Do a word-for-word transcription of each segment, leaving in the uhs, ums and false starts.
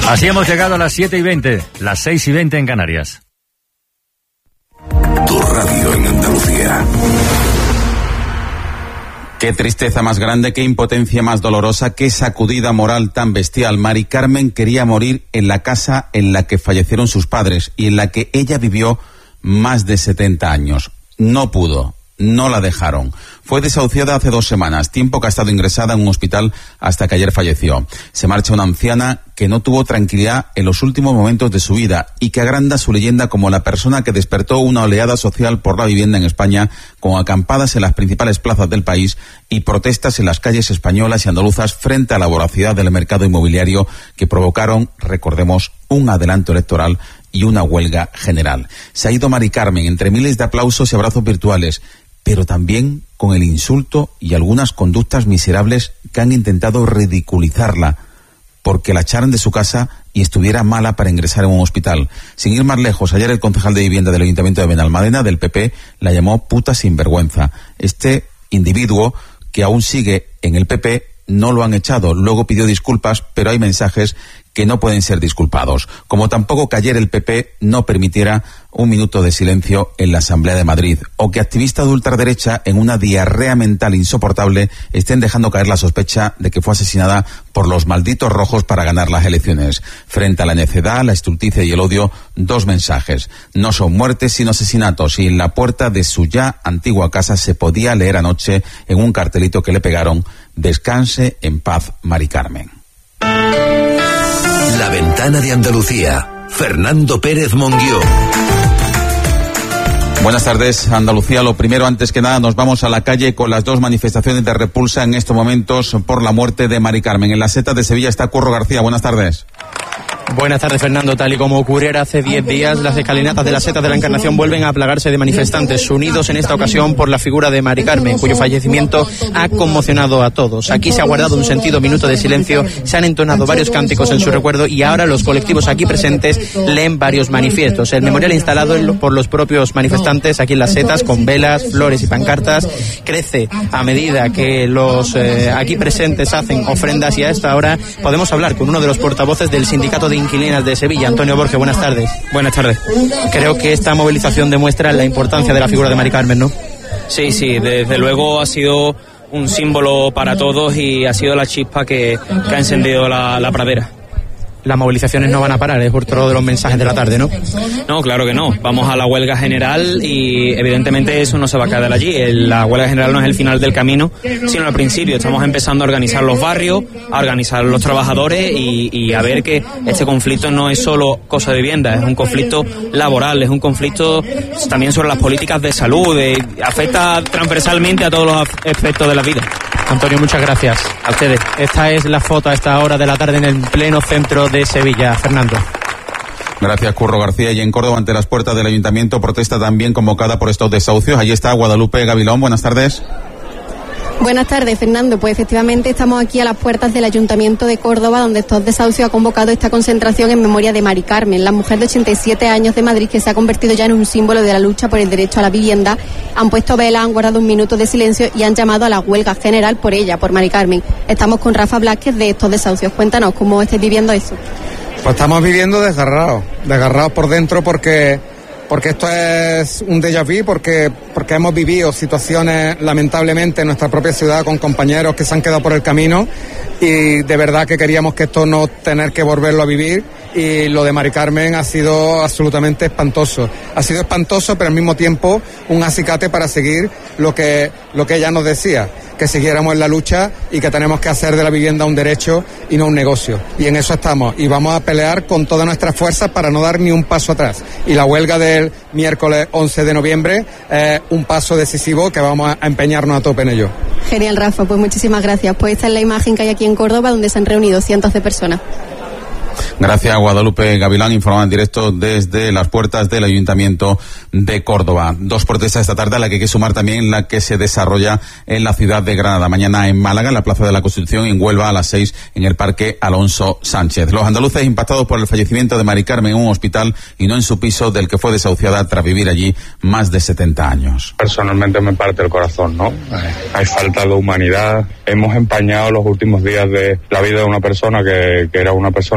Así hemos llegado a las siete y veinte, las seis y veinte en Canarias. Tu radio en Andalucía. Qué tristeza más grande, qué impotencia más dolorosa, qué sacudida moral tan bestial. Mari Carmen quería morir en la casa en la que fallecieron sus padres y en la que ella vivió más de setenta años. No pudo. No la dejaron. Fue desahuciada hace dos semanas, tiempo que ha estado ingresada en un hospital hasta que ayer falleció. Se marcha una anciana que no tuvo tranquilidad en los últimos momentos de su vida y que agranda su leyenda como la persona que despertó una oleada social por la vivienda en España, con acampadas en las principales plazas del país y protestas en las calles españolas y andaluzas frente a la voracidad del mercado inmobiliario que provocaron, recordemos, un adelanto electoral y una huelga general. Se ha ido Mari Carmen entre miles de aplausos y abrazos virtuales, pero también con el insulto y algunas conductas miserables que han intentado ridiculizarla, porque la echaran de su casa y estuviera mala para ingresar en un hospital. Sin ir más lejos, ayer el concejal de vivienda del Ayuntamiento de Benalmádena, del P P, la llamó puta sinvergüenza. Este individuo, que aún sigue en el P P, no lo han echado. Luego pidió disculpas, pero hay mensajes que no pueden ser disculpados. Como tampoco que ayer el P P no permitiera un minuto de silencio en la Asamblea de Madrid, o que activistas de ultraderecha, en una diarrea mental insoportable, estén dejando caer la sospecha de que fue asesinada por los malditos rojos para ganar las elecciones. Frente a la necedad, la estulticia y el odio, dos mensajes. No son muertes sino asesinatos, y en la puerta de su ya antigua casa se podía leer anoche en un cartelito que le pegaron: descanse en paz, Mari Carmen. La ventana de Andalucía. Fernando Pérez Monguió. Buenas tardes, Andalucía. Lo primero, antes que nada, nos vamos a la calle con las dos manifestaciones de repulsa en estos momentos por la muerte de Mari Carmen. En las setas de Sevilla está Curro García. Buenas tardes. Buenas tardes, Fernando. Tal y como ocurriera hace diez días, las escalinatas de las setas de la Encarnación vuelven a plagarse de manifestantes, unidos en esta ocasión por la figura de Mari Carmen, cuyo fallecimiento ha conmocionado a todos. Aquí se ha guardado un sentido minuto de silencio, se han entonado varios cánticos en su recuerdo y ahora los colectivos aquí presentes leen varios manifiestos. El memorial instalado por los propios manifestantes aquí en las setas, con velas, flores y pancartas, crece a medida que los eh, aquí presentes hacen ofrendas, y a esta hora podemos hablar con uno de los portavoces del Sindicato de Inquilinas de Sevilla, Antonio Borges. Buenas tardes. Buenas tardes. Creo que esta movilización demuestra la importancia de la figura de Mari Carmen, ¿no? Sí, sí, desde luego ha sido un símbolo para todos y ha sido la chispa que, que ha encendido la, la pradera. Las movilizaciones no van a parar, es otro de los mensajes de la tarde, ¿no? No, claro que no. Vamos a la huelga general y evidentemente eso no se va a quedar allí. La huelga general no es el final del camino, sino el principio. Estamos empezando a organizar los barrios, a organizar los trabajadores y, y a ver que este conflicto no es solo cosa de vivienda, es un conflicto laboral, es un conflicto también sobre las políticas de salud, de, afecta transversalmente a todos los aspectos de la vida. Antonio, muchas gracias. A ustedes. Esta es la foto a esta hora de la tarde en el pleno centro de Sevilla. Fernando. Gracias, Curro García. Y en Córdoba, ante las puertas del Ayuntamiento, protesta también convocada por estos desahucios. Allí está Guadalupe Gavilón. Buenas tardes. Buenas tardes, Fernando. Pues efectivamente estamos aquí a las puertas del Ayuntamiento de Córdoba, donde estos desahucios ha convocado esta concentración en memoria de Mari Carmen, la mujer de ochenta y siete años de Madrid, que se ha convertido ya en un símbolo de la lucha por el derecho a la vivienda. Han puesto velas, han guardado un minuto de silencio y han llamado a la huelga general por ella, por Mari Carmen. Estamos con Rafa Blázquez de estos desahucios. Cuéntanos cómo estáis viviendo eso. Pues estamos viviendo desgarrados, desgarrados por dentro porque... porque esto es un déjà vu, porque, porque hemos vivido situaciones lamentablemente en nuestra propia ciudad con compañeros que se han quedado por el camino, y de verdad que queríamos que esto no tener que volverlo a vivir, y lo de Mari Carmen ha sido absolutamente espantoso. Ha sido espantoso, pero al mismo tiempo un acicate para seguir lo que, lo que ella nos decía, que siguiéramos en la lucha y que tenemos que hacer de la vivienda un derecho y no un negocio. Y en eso estamos, y vamos a pelear con todas nuestras fuerzas para no dar ni un paso atrás. Y la huelga del miércoles once de noviembre es un paso decisivo que vamos a empeñarnos a tope en ello. Genial, Rafa, pues muchísimas gracias. Pues esta es la imagen que hay aquí en Córdoba, donde se han reunido cientos de personas. Gracias, Guadalupe Gavilán, informando en directo desde las puertas del Ayuntamiento de Córdoba. Dos protestas esta tarde, a la que hay que sumar también la que se desarrolla en la ciudad de Granada. Mañana en Málaga, en la Plaza de la Constitución, y en Huelva a las seis en el Parque Alonso Sánchez. Los andaluces impactados por el fallecimiento de Mari Carmen en un hospital y no en su piso, del que fue desahuciada tras vivir allí más de setenta años. Personalmente me parte el corazón, ¿no? Hay falta de humanidad. Hemos empañado los últimos días de la vida de una persona que, que era una persona maravillosa,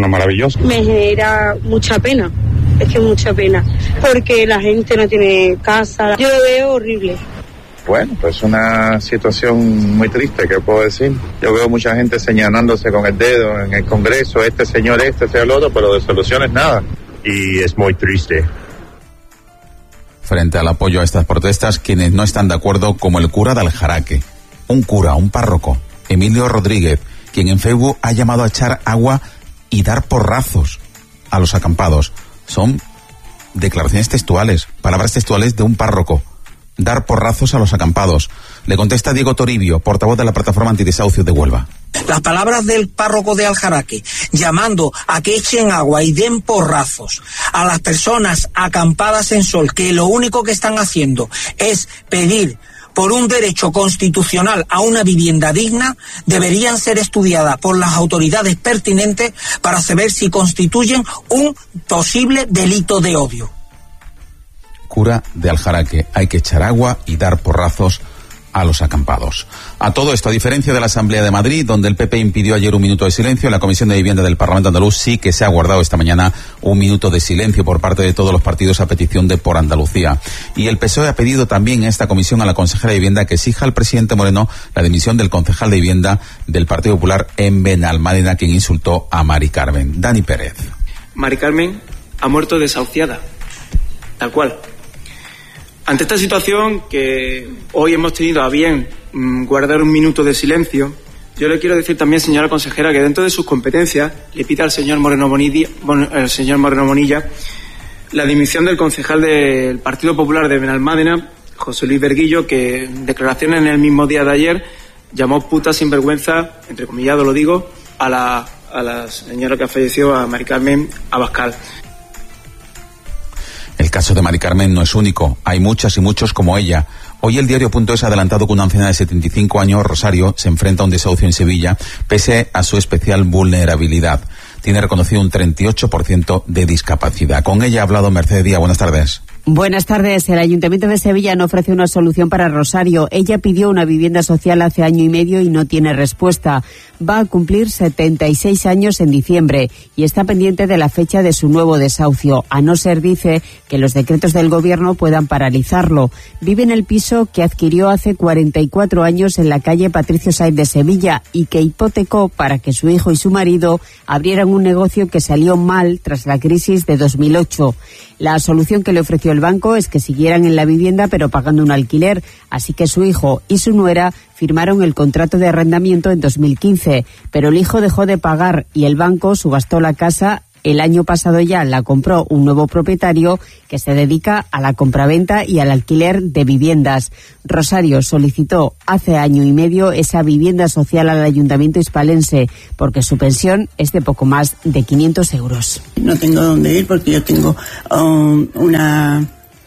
años. Me genera mucha pena, es que mucha pena, porque la gente no tiene casa, yo lo veo horrible. Bueno, pues una situación muy triste, ¿qué puedo decir? Yo veo mucha gente señalándose con el dedo en el Congreso, este señor, este, este, el otro, pero de soluciones nada. Y es muy triste. Frente al apoyo a estas protestas, quienes no están de acuerdo, como el cura de Aljaraque, un cura, un párroco, Emilio Rodríguez, quien en Facebook ha llamado a echar agua y dar porrazos a los acampados. Son declaraciones textuales, palabras textuales de un párroco. Dar porrazos a los acampados. Le contesta Diego Toribio, portavoz de la plataforma antidesahucio de Huelva. Las palabras del párroco de Aljaraque, llamando a que echen agua y den porrazos a las personas acampadas en sol, que lo único que están haciendo es pedir por un derecho constitucional a una vivienda digna, deberían ser estudiadas por las autoridades pertinentes para saber si constituyen un posible delito de odio. Cura de Aljaraque, hay que echar agua y dar porrazos a los acampados. A todo esto, a diferencia de la Asamblea de Madrid, donde el P P impidió ayer un minuto de silencio, la Comisión de Vivienda del Parlamento Andaluz sí que se ha guardado esta mañana un minuto de silencio por parte de todos los partidos a petición de Por Andalucía. Y el P S O E ha pedido también en esta comisión a la consejera de Vivienda que exija al presidente Moreno la dimisión del concejal de Vivienda del Partido Popular en Benalmádena, quien insultó a Mari Carmen. Dani Pérez. Mari Carmen ha muerto desahuciada, tal cual. Ante esta situación que hoy hemos tenido a bien mmm, guardar un minuto de silencio, yo le quiero decir también, señora consejera, que dentro de sus competencias le pida al señor Moreno Bonilla, bon, al señor Moreno Bonilla la dimisión del concejal del Partido Popular de Benalmádena, José Luis Berguillo, que en declaraciones en el mismo día de ayer llamó puta sinvergüenza, entrecomillado lo digo, a la, a la señora que falleció, a Mari Carmen Abascal. El caso de Mari Carmen no es único, hay muchas y muchos como ella. Hoy el diario.es ha adelantado que una anciana de setenta y cinco años, Rosario, se enfrenta a un desahucio en Sevilla, pese a su especial vulnerabilidad. Tiene reconocido un treinta y ocho por ciento de discapacidad. Con ella ha hablado Mercedes Díaz. Buenas tardes. Buenas tardes. El Ayuntamiento de Sevilla no ofrece una solución para Rosario. Ella pidió una vivienda social hace año y medio y no tiene respuesta. Va a cumplir setenta y seis años en diciembre y está pendiente de la fecha de su nuevo desahucio, a no ser, dice, que los decretos del Gobierno puedan paralizarlo. Vive en el piso que adquirió hace cuarenta y cuatro años en la calle Patricio Sáenz de Sevilla y que hipotecó para que su hijo y su marido abrieran un negocio que salió mal tras la crisis de dos mil ocho. La solución que le ofreció el banco es que siguieran en la vivienda pero pagando un alquiler, así que su hijo y su nuera firmaron el contrato de arrendamiento en dos mil quince, pero el hijo dejó de pagar y el banco subastó la casa. El año pasado ya la compró un nuevo propietario que se dedica a la compraventa y al alquiler de viviendas. Rosario solicitó hace año y medio esa vivienda social al Ayuntamiento hispalense porque su pensión es de poco más de quinientos euros. No tengo dónde ir porque yo tengo um, una,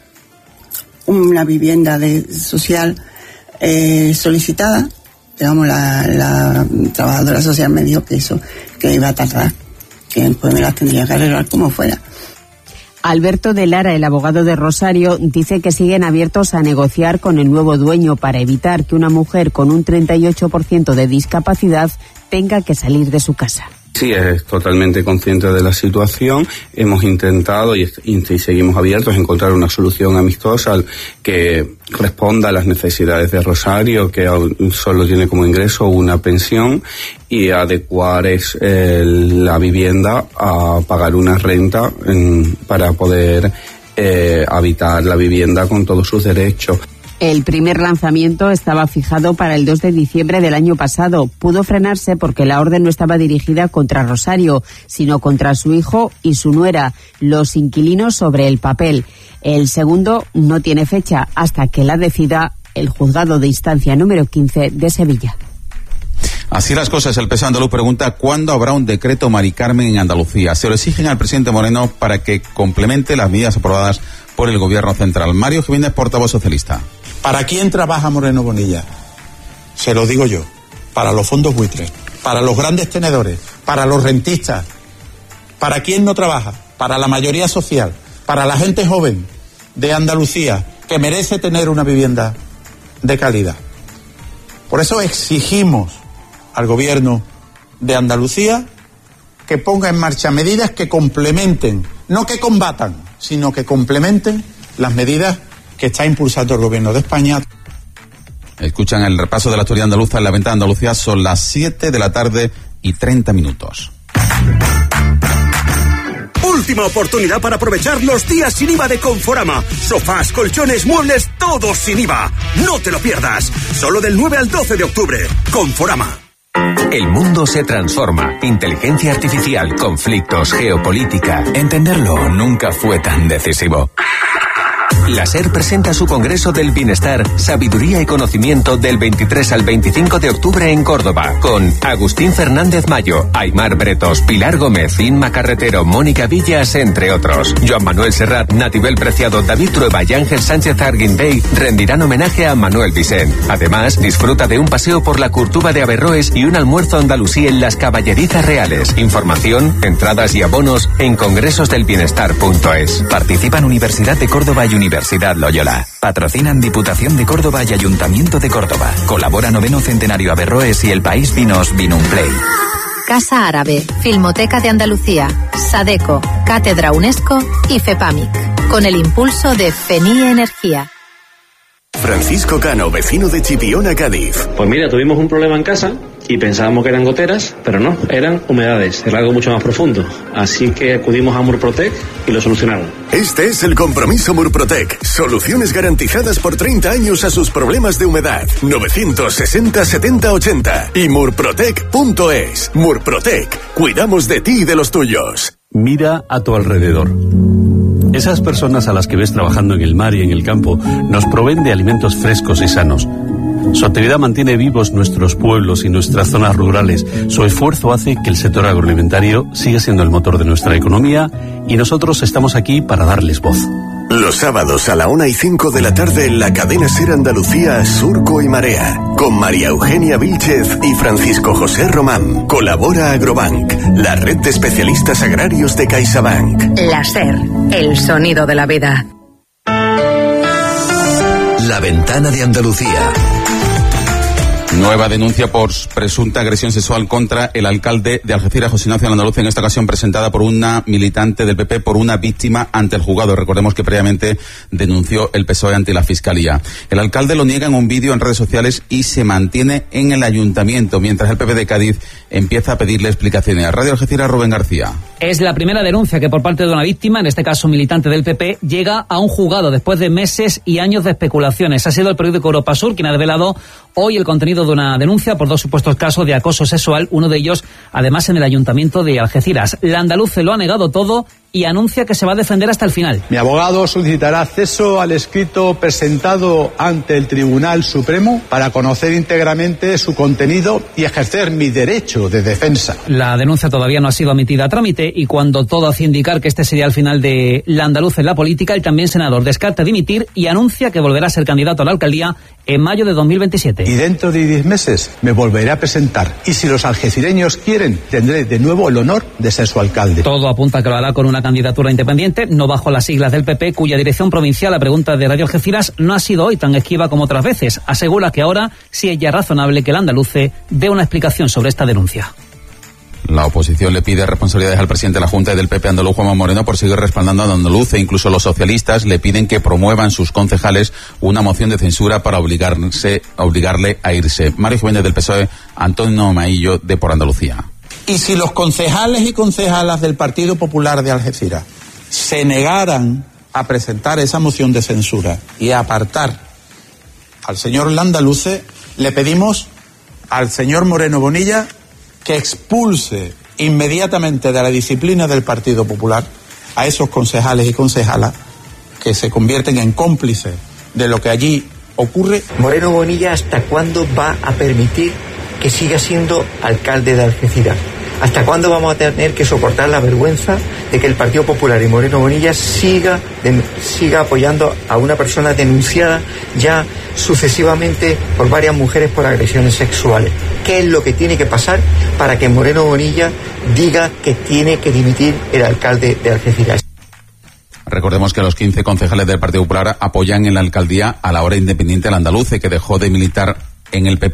una vivienda de social eh, solicitada. Digamos, la, la trabajadora social me dijo que eso que iba a tardar, que después me las tendría que arreglar como fuera. Alberto de Lara, el abogado de Rosario, dice que siguen abiertos a negociar con el nuevo dueño para evitar que una mujer con un treinta y ocho por ciento de discapacidad tenga que salir de su casa. Sí, es totalmente consciente de la situación. Hemos intentado y, y seguimos abiertos a encontrar una solución amistosa que responda a las necesidades de Rosario, que solo tiene como ingreso una pensión, y adecuar es, eh, la vivienda a pagar una renta en, para poder eh, habitar la vivienda con todos sus derechos. El primer lanzamiento estaba fijado para el dos de diciembre del año pasado. Pudo frenarse porque la orden no estaba dirigida contra Rosario, sino contra su hijo y su nuera, los inquilinos sobre el papel. El segundo no tiene fecha hasta que la decida el juzgado de instancia número quince de Sevilla. Así las cosas, el P S O E andaluz pregunta cuándo habrá un decreto Mari Carmen en Andalucía. Se lo exigen al presidente Moreno para que complemente las medidas aprobadas por el Gobierno central. Mario Jiménez, portavoz socialista. ¿Para quién trabaja Moreno Bonilla? Se lo digo yo. Para los fondos buitres, para los grandes tenedores, para los rentistas. ¿Para quién no trabaja? Para la mayoría social, para la gente joven de Andalucía que merece tener una vivienda de calidad. Por eso exigimos al Gobierno de Andalucía que ponga en marcha medidas que complementen, no que combatan, sino que complementen las medidas que está impulsando el Gobierno de España. Escuchan el repaso de la actualidad andaluza en La Ventana de Andalucía. Son las siete de la tarde y treinta minutos. Última oportunidad para aprovechar los días sin I V A de Conforama. Sofás, colchones, muebles, todos sin I V A. No te lo pierdas. Solo del nueve al doce de octubre. Conforama. El mundo se transforma. Inteligencia artificial, conflictos, geopolítica. Entenderlo nunca fue tan decisivo. La SER presenta su Congreso del Bienestar, Sabiduría y Conocimiento del veintitrés al veinticinco de octubre en Córdoba, con Agustín Fernández Mayo, Aymar Bretos, Pilar Gómez, Inma Carretero, Mónica Villas, entre otros. Joan Manuel Serrat, Natibel Preciado, David Trueba y Ángel Sánchez Arguimbey rendirán homenaje a Manuel Vicent. Además, disfruta de un paseo por la Curtuba de Averroes y un almuerzo andalusí en las Caballerizas Reales. Información, entradas y abonos en congresos del bienestar punto es. Participan Universidad de Córdoba y Universidad Loyola. Patrocinan Diputación de Córdoba y Ayuntamiento de Córdoba. Colabora Noveno Centenario Averroes y El País Vinos Vinumplay. Casa Árabe, Filmoteca de Andalucía, Sadeco, Cátedra UNESCO y FEPAMIC. Con el impulso de FENIE Energía. Francisco Cano, vecino de Chipiona, Cádiz. Pues mira, tuvimos un problema en casa y pensábamos que eran goteras, pero no, eran humedades, era algo mucho más profundo. Así que acudimos a Murprotec y lo solucionaron. Este es el compromiso Murprotec. Soluciones garantizadas por treinta años a sus problemas de humedad. novecientos sesenta setenta ochenta y murprotec punto es. Murprotec. Cuidamos de ti y de los tuyos. Mira a tu alrededor. Esas personas a las que ves trabajando en el mar y en el campo nos proveen de alimentos frescos y sanos. Su actividad mantiene vivos nuestros pueblos y nuestras zonas rurales. Su esfuerzo hace que el sector agroalimentario siga siendo el motor de nuestra economía y nosotros estamos aquí para darles voz. Los sábados a la una y cinco de la tarde en la cadena SER Andalucía, Surco y Marea, con María Eugenia Vílchez y Francisco José Román. Colabora Agrobank, la red de especialistas agrarios de CaixaBank. La SER, el sonido de la vida. La Ventana de Andalucía. Nueva denuncia por presunta agresión sexual contra el alcalde de Algeciras, José Ignacio Landaluz, en esta ocasión presentada por una militante del P P por una víctima ante el juzgado. Recordemos que previamente denunció el P S O E ante la Fiscalía. El alcalde lo niega en un vídeo en redes sociales y se mantiene en el ayuntamiento, mientras el P P de Cádiz empieza a pedirle explicaciones. A Radio Algeciras, Rubén García. Es la primera denuncia que por parte de una víctima, en este caso militante del P P, llega a un juzgado después de meses y años de especulaciones. Ha sido el periódico Europa Sur quien ha desvelado hoy el contenido de una denuncia por dos supuestos casos de acoso sexual, uno de ellos además en el ayuntamiento de Algeciras. La andaluce lo ha negado todo y anuncia que se va a defender hasta el final. Mi abogado solicitará acceso al escrito presentado ante el Tribunal Supremo para conocer íntegramente su contenido y ejercer mi derecho de defensa. La denuncia todavía no ha sido admitida a trámite y cuando todo hacía indicar que este sería el final de la andaluz en la política, el también senador descarta dimitir y anuncia que volverá a ser candidato a la alcaldía en mayo de dos mil veintisiete. Y dentro de diez meses me volveré a presentar. Y si los algecireños quieren, tendré de nuevo el honor de ser su alcalde. Todo apunta a que lo hará con una candidatura independiente, no bajo las siglas del P P, cuya dirección provincial, a pregunta de Radio Algeciras, no ha sido hoy tan esquiva como otras veces. Asegura que ahora sí es ya razonable que el andaluce dé una explicación sobre esta denuncia. La oposición le pide responsabilidades al presidente de la Junta y del P P andaluz, Juanma Moreno, por seguir respaldando a Andaluz, e incluso los socialistas le piden que promuevan sus concejales una moción de censura para obligarse, obligarle a irse. Mario Jiménez del P S O E, Antonio Maillo de Por Andalucía. Y si los concejales y concejalas del Partido Popular de Algeciras se negaran a presentar esa moción de censura y a apartar al señor Landaluce, le pedimos al señor Moreno Bonilla que expulse inmediatamente de la disciplina del Partido Popular a esos concejales y concejalas que se convierten en cómplices de lo que allí ocurre. Moreno Bonilla, ¿hasta cuándo va a permitir que siga siendo alcalde de Algeciras? ¿Hasta cuándo vamos a tener que soportar la vergüenza de que el Partido Popular y Moreno Bonilla siga, de, siga apoyando a una persona denunciada ya sucesivamente por varias mujeres por agresiones sexuales? ¿Qué es lo que tiene que pasar para que Moreno Bonilla diga que tiene que dimitir el alcalde de Algeciras? Recordemos que los quince concejales del Partido Popular apoyan en la alcaldía a la hora independiente al andaluce, que dejó de militar en el P P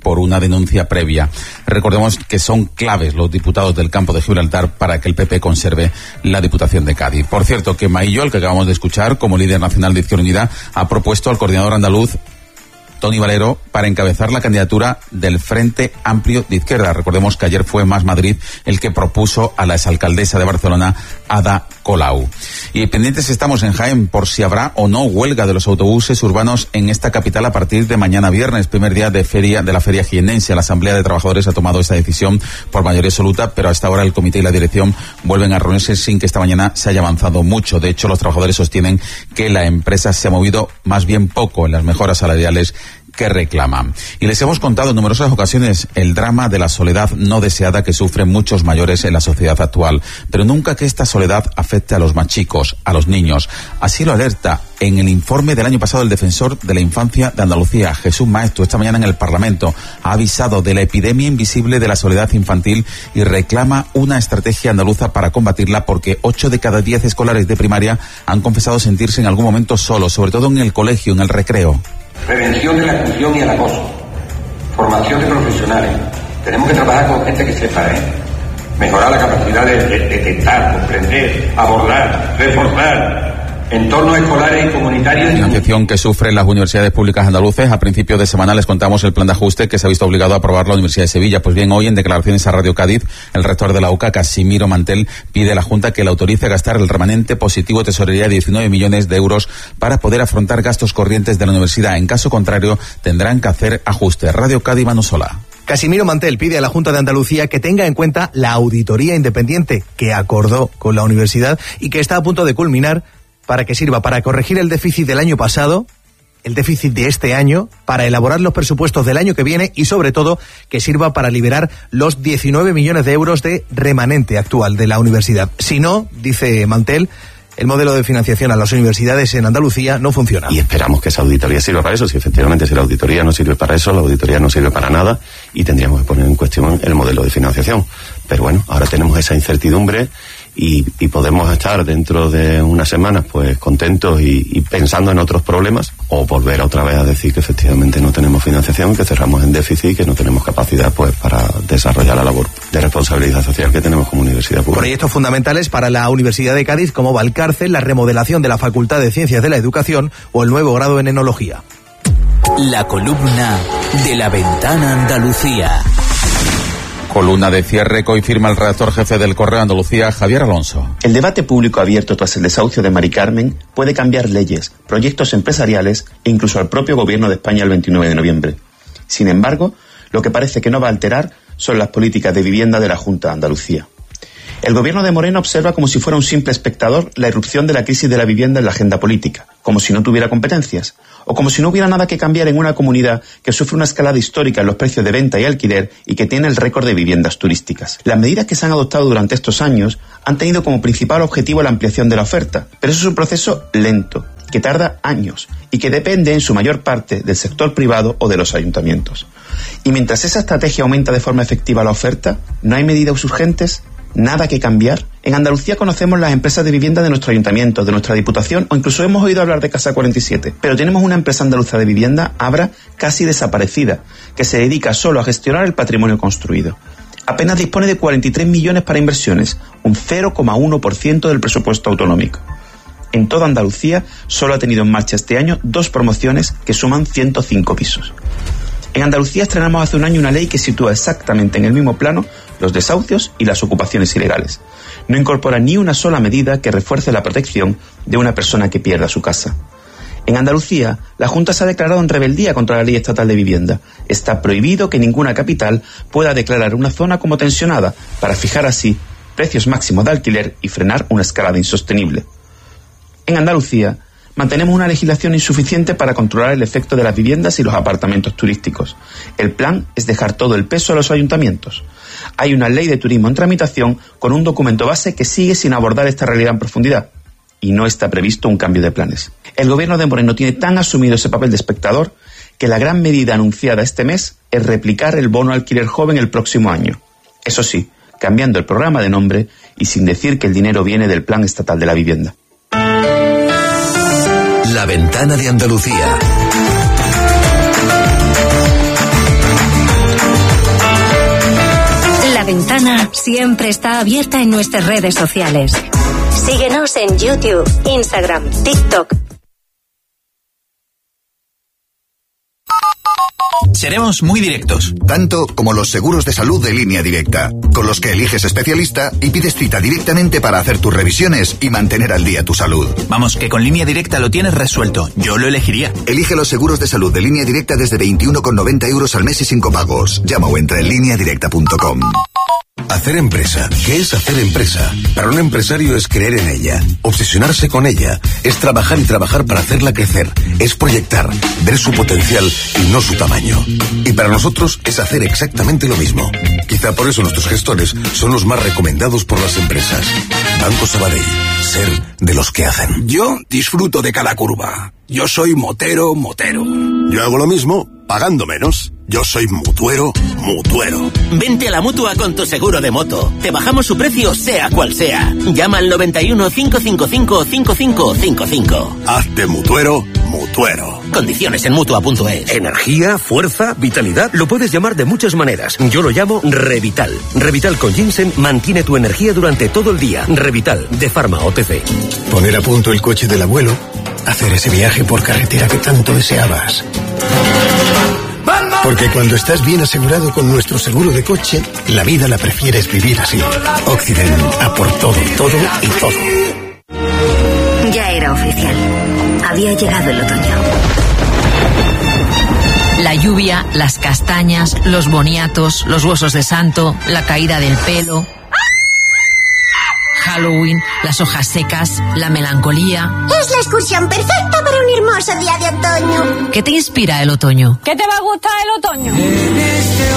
por una denuncia previa. Recordemos que son claves los diputados del campo de Gibraltar para que el P P conserve la Diputación de Cádiz. Por cierto, que Maillo, el que acabamos de escuchar, como líder nacional de Izquierda Unida, ha propuesto al coordinador andaluz Tony Valero para encabezar la candidatura del Frente Amplio de Izquierda. Recordemos que ayer fue Más Madrid el que propuso a la exalcaldesa de Barcelona, Ada Colau. Y pendientes estamos en Jaén por si habrá o no huelga de los autobuses urbanos en esta capital a partir de mañana viernes, primer día de feria de la feria jiennense. La Asamblea de Trabajadores ha tomado esta decisión por mayoría absoluta, pero hasta ahora el comité y la dirección vuelven a reunirse sin que esta mañana se haya avanzado mucho. De hecho, los trabajadores sostienen que la empresa se ha movido más bien poco en las mejoras salariales que reclaman. Y les hemos contado en numerosas ocasiones el drama de la soledad no deseada que sufren muchos mayores en la sociedad actual, pero nunca que esta soledad afecte a los más chicos, a los niños. Así lo alerta en el informe del año pasado el defensor de la infancia de Andalucía, Jesús Maestro, esta mañana en el Parlamento. Ha avisado de la epidemia invisible de la soledad infantil y reclama una estrategia andaluza para combatirla, porque ocho de cada diez escolares de primaria han confesado sentirse en algún momento solos, sobre todo en el colegio, en el recreo. Prevención de la exclusión y el acoso. Formación de profesionales. Tenemos que trabajar con gente que sepa, ¿eh? Mejorar la capacidad de, de detectar, comprender, abordar, reforzar entornos escolares y comunitarios. Financiación que sufren las universidades públicas andaluces. A principios de semana les contamos el plan de ajuste que se ha visto obligado a aprobar la Universidad de Sevilla. Pues bien, hoy en declaraciones a Radio Cádiz, el rector de la U C A, Casimiro Mantel, pide a la Junta que le autorice a gastar el remanente positivo de tesorería de diecinueve millones de euros para poder afrontar gastos corrientes de la universidad. En caso contrario, tendrán que hacer ajustes. Radio Cádiz, Manu Sola. Casimiro Mantel pide a la Junta de Andalucía que tenga en cuenta la auditoría independiente que acordó con la universidad y que está a punto de culminar, para que sirva para corregir el déficit del año pasado, el déficit de este año, para elaborar los presupuestos del año que viene y, sobre todo, que sirva para liberar los diecinueve millones de euros de remanente actual de la universidad. Si no, dice Mantel, el modelo de financiación a las universidades en Andalucía no funciona. Y esperamos que esa auditoría sirva para eso. Si efectivamente si la auditoría no sirve para eso, la auditoría no sirve para nada y tendríamos que poner en cuestión el modelo de financiación. Pero bueno, ahora tenemos esa incertidumbre y, y podemos estar dentro de unas semanas pues contentos y, y pensando en otros problemas, o volver otra vez a decir que efectivamente no tenemos financiación, que cerramos en déficit y que no tenemos capacidad pues para desarrollar la labor de responsabilidad social que tenemos como universidad pública. Proyectos fundamentales para la Universidad de Cádiz como Valcárcel, la remodelación de la Facultad de Ciencias de la Educación o el nuevo grado en Enología. La columna de La Ventana Andalucía. Columna de cierre que hoy firma el redactor jefe del Correo Andalucía, Javier Alonso. El debate público abierto tras el desahucio de Mari Carmen puede cambiar leyes, proyectos empresariales e incluso al propio gobierno de España el veintinueve de noviembre. Sin embargo, lo que parece que no va a alterar son las políticas de vivienda de la Junta de Andalucía. El gobierno de Moreno observa como si fuera un simple espectador la irrupción de la crisis de la vivienda en la agenda política, como si no tuviera competencias, o como si no hubiera nada que cambiar en una comunidad que sufre una escalada histórica en los precios de venta y alquiler y que tiene el récord de viviendas turísticas. Las medidas que se han adoptado durante estos años han tenido como principal objetivo la ampliación de la oferta, pero eso es un proceso lento, que tarda años y que depende en su mayor parte del sector privado o de los ayuntamientos. Y mientras esa estrategia aumenta de forma efectiva la oferta, ¿no hay medidas urgentes? ¿Nada que cambiar? En Andalucía conocemos las empresas de vivienda de nuestro ayuntamiento, de nuestra diputación, o incluso hemos oído hablar de Casa cuarenta y siete. Pero tenemos una empresa andaluza de vivienda, Abra, casi desaparecida, que se dedica solo a gestionar el patrimonio construido. Apenas dispone de cuarenta y tres millones para inversiones, un cero coma uno por ciento del presupuesto autonómico. En toda Andalucía solo ha tenido en marcha este año dos promociones que suman ciento cinco pisos. En Andalucía estrenamos hace un año una ley que sitúa exactamente en el mismo plano los desahucios y las ocupaciones ilegales. No incorpora ni una sola medida que refuerce la protección de una persona que pierda su casa. En Andalucía, la Junta se ha declarado en rebeldía contra la Ley Estatal de Vivienda. Está prohibido que ninguna capital pueda declarar una zona como tensionada para fijar así precios máximos de alquiler y frenar una escalada insostenible. En Andalucía, mantenemos una legislación insuficiente para controlar el efecto de las viviendas y los apartamentos turísticos. El plan es dejar todo el peso a los ayuntamientos. Hay una ley de turismo en tramitación con un documento base que sigue sin abordar esta realidad en profundidad. Y no está previsto un cambio de planes. El gobierno de Moreno tiene tan asumido ese papel de espectador que la gran medida anunciada este mes es replicar el bono alquiler joven el próximo año. Eso sí, cambiando el programa de nombre y sin decir que el dinero viene del Plan Estatal de la Vivienda. La Ventana de Andalucía. Ventana siempre está abierta en nuestras redes sociales. Síguenos en YouTube, Instagram, TikTok. Seremos muy directos. Tanto como los seguros de salud de Línea Directa, con los que eliges especialista y pides cita directamente para hacer tus revisiones y mantener al día tu salud. Vamos, que con Línea Directa lo tienes resuelto. Yo lo elegiría. Elige los seguros de salud de Línea Directa desde veintiuno con noventa euros al mes y sin copagos. Llama o entra en línea directa punto com. Hacer empresa. ¿Qué es hacer empresa? Para un empresario es creer en ella, obsesionarse con ella, es trabajar y trabajar para hacerla crecer, es proyectar, ver su potencial y no su tamaño. Y para nosotros es hacer exactamente lo mismo. Quizá por eso nuestros gestores son los más recomendados por las empresas. Banco Sabadell, ser de los que hacen. Yo disfruto de cada curva. Yo soy motero, motero. Yo hago lo mismo, pagando menos. Yo soy mutuero, mutuero. Vente a la Mutua con tu seguro de moto. Te bajamos su precio sea cual sea. Llama al noventa y uno, cinco cinco cinco, cinco cinco cinco cinco. Hazte mutuero, mutuero. Condiciones en Mutua punto es. Energía, fuerza, vitalidad. Lo puedes llamar de muchas maneras. Yo lo llamo Revital. Revital con ginseng mantiene tu energía durante todo el día. Revital, de Pharma O T C. Poner a punto el coche del abuelo. Hacer ese viaje por carretera que tanto deseabas. Porque cuando estás bien asegurado con nuestro seguro de coche, la vida la prefieres vivir así. Occident, a por todo, todo y todo. Ya era oficial. Había llegado el otoño. La lluvia, las castañas, los boniatos, los huesos de santo, la caída del pelo, Halloween, las hojas secas, la melancolía. Es la excursión perfecta para un hermoso día de otoño. ¿Qué te inspira el otoño? ¿Qué te va a gustar el otoño? En este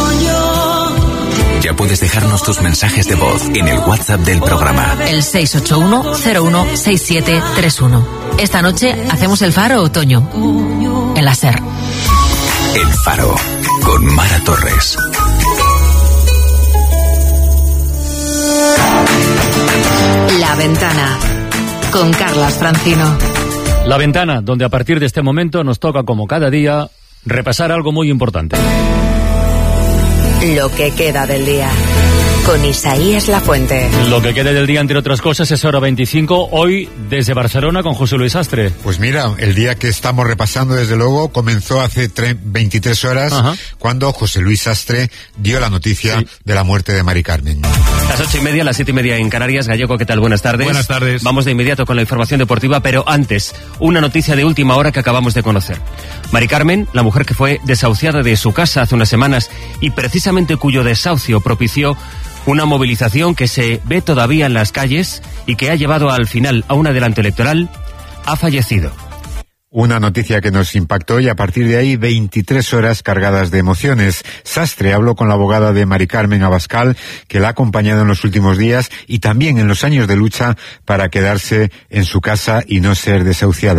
Ya puedes dejarnos tus mensajes de voz en el WhatsApp del programa. El seis ocho uno, cero uno, seis siete tres uno. Esta noche hacemos el Faro Otoño. En la SER. El Faro, con Mara Torres. La Ventana, con Carlas Francino. La Ventana, donde a partir de este momento nos toca, como cada día, repasar algo muy importante. Lo que queda del día, con Isaías Lafuente. Lo que queda del día, entre otras cosas, es hora veinticinco, hoy desde Barcelona con José Luis Astre. Pues mira, el día que estamos repasando, desde luego, comenzó hace veintitrés horas, Ajá. cuando José Luis Astre dio la noticia sí. de la muerte de Mari Carmen. Las ocho y media, las siete y media en Canarias. Gallego, ¿qué tal? Buenas tardes. Buenas tardes. Vamos de inmediato con la información deportiva, pero antes, una noticia de última hora que acabamos de conocer. Mari Carmen, la mujer que fue desahuciada de su casa hace unas semanas y precisamente cuyo desahucio propició una movilización que se ve todavía en las calles y que ha llevado al final a un adelanto electoral, ha fallecido. Una noticia que nos impactó y a partir de ahí veintitrés horas cargadas de emociones. Sastre habló con la abogada de Mari Carmen Abascal, que la ha acompañado en los últimos días y también en los años de lucha para quedarse en su casa y no ser desahuciada.